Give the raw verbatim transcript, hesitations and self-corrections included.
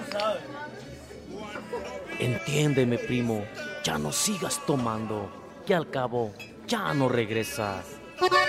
Entiéndeme, primo, ya no sigas tomando, que al cabo ya no regresas.